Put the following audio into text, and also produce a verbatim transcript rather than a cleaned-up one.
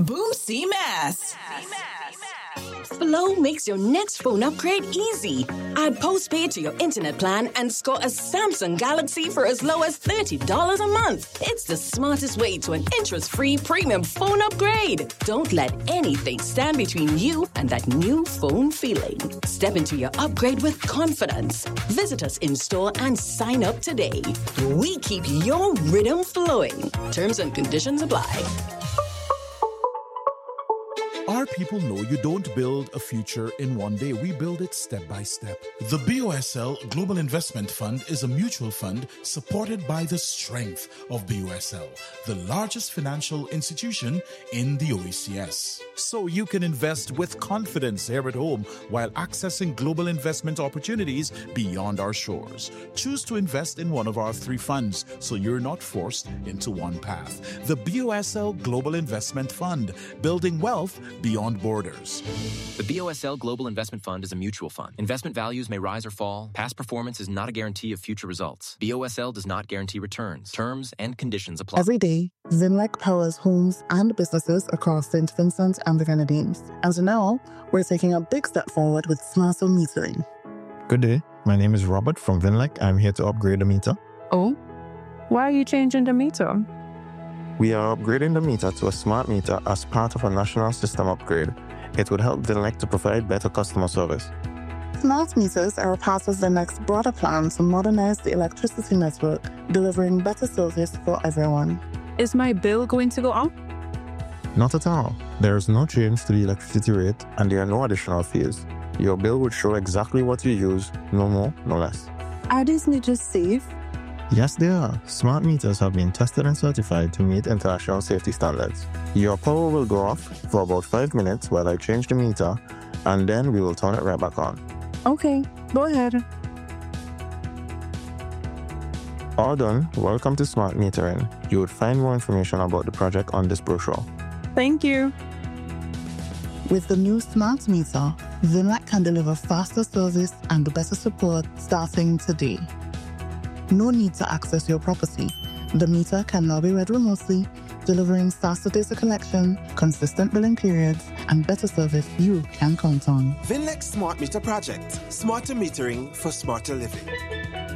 Boom C M A S. Flow makes your next phone upgrade easy. Add postpaid to your internet plan and score a Samsung Galaxy for as low as thirty dollars a month. It's the smartest way to an interest-free premium phone upgrade. Don't let anything stand between you and that new phone feeling. Step into your upgrade with confidence. Visit us in store and sign up today. We keep your rhythm flowing. Terms and conditions apply. Our people know you don't build a future in one day. We build it step by step. The B O S L Global Investment Fund is a mutual fund supported by the strength of B O S L, the largest financial institution in the O E C S. So you can invest with confidence here at home while accessing global investment opportunities beyond our shores. Choose to invest in one of our three funds so you're not forced into one path. The B O S L Global Investment Fund, building wealth beyond borders. The B O S L Global Investment Fund is a mutual fund. Investment values may rise or fall. Past performance is not a guarantee of future results. B O S L does not guarantee returns. Terms and conditions apply. Every day, Vinlec powers homes and businesses across Saint Vincent and the Grenadines. And now, we're taking a big step forward with smarter metering. Good day. My name is Robert from Vinlec. I'm here to upgrade the meter. Oh? Why are you changing the meter? We are upgrading the meter to a smart meter as part of a national system upgrade. It would help Vinlec to provide better customer service. Smart meters are a part of the next broader plan to modernize the electricity network, delivering better service for everyone. Is my bill going to go up? Not at all. There is no change to the electricity rate and there are no additional fees. Your bill would show exactly what you use, no more, no less. Are these meters safe? Yes, they are. Smart meters have been tested and certified to meet international safety standards. Your power will go off for about five minutes while I change the meter, and then we will turn it right back on. Okay, go ahead. All done. Welcome to Smart Metering. You would find more information about the project on this brochure. Thank you. With the new smart meter, Vinlec can deliver faster service and better support starting today. No need to access your property. The meter can now be read remotely, delivering faster data collection, consistent billing periods, and better service you can count on. Vinlec Smart Meter Project. Smarter metering for smarter living.